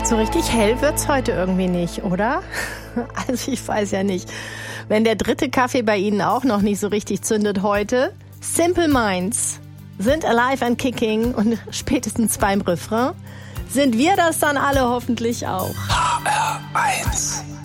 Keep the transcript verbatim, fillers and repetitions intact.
So richtig hell wird's heute irgendwie nicht, oder? Also ich weiß ja nicht. Wenn der dritte Kaffee bei Ihnen auch noch nicht so richtig zündet heute. Simple Minds sind alive and kicking und spätestens beim Refrain sind wir das dann alle hoffentlich auch. H R eins